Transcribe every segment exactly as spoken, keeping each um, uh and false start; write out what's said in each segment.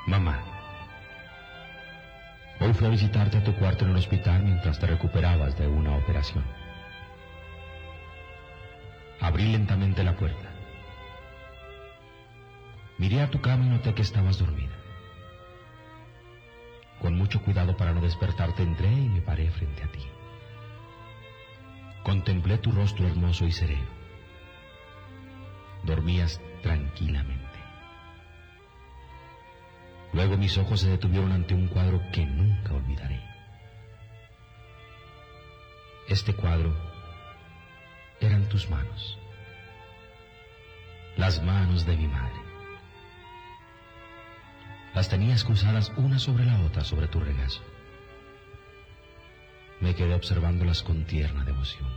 Mamá, hoy fui a visitarte a tu cuarto en el hospital mientras te recuperabas de una operación. Abrí lentamente la puerta. Miré a tu cama y noté que estabas dormida. Con mucho cuidado para no despertarte, entré y me paré frente a ti. Contemplé tu rostro hermoso y sereno. Dormías tranquilamente. Luego mis ojos se detuvieron ante un cuadro que nunca olvidaré. Este cuadro eran tus manos, las manos de mi madre. Las tenías cruzadas una sobre la otra sobre tu regazo. Me quedé observándolas con tierna devoción.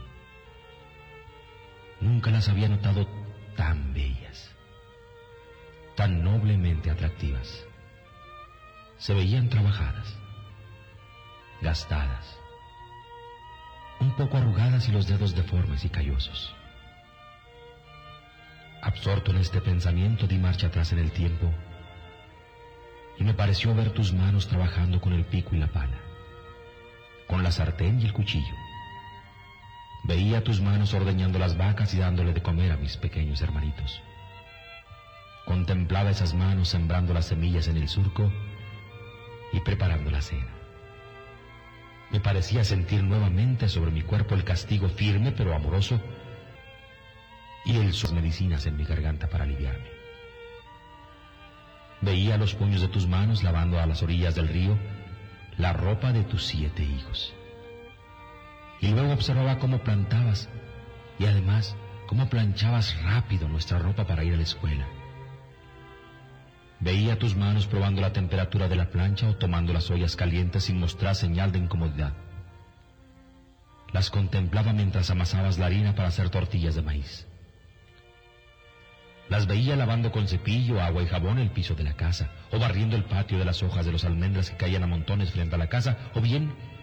Nunca las había notado tan bellas, tan noblemente atractivas. Se veían trabajadas, gastadas, un poco arrugadas y los dedos deformes y callosos. Absorto en este pensamiento, di marcha atrás en el tiempo y me pareció ver tus manos trabajando con el pico y la pala, con la sartén y el cuchillo. Veía tus manos ordeñando las vacas y dándole de comer a mis pequeños hermanitos. Contemplaba esas manos sembrando las semillas en el surco y preparando la cena. Me parecía sentir nuevamente sobre mi cuerpo el castigo firme pero amoroso y el sus medicinas en mi garganta para aliviarme. Veía los puños de tus manos lavando a las orillas del río la ropa de tus siete hijos. Y luego observaba cómo plantabas y además cómo planchabas rápido nuestra ropa para ir a la escuela. Veía tus manos probando la temperatura de la plancha o tomando las ollas calientes sin mostrar señal de incomodidad. Las contemplaba mientras amasabas la harina para hacer tortillas de maíz. Las veía lavando con cepillo, agua y jabón el piso de la casa, o barriendo el patio de las hojas de los almendras que caían a montones frente a la casa, o bien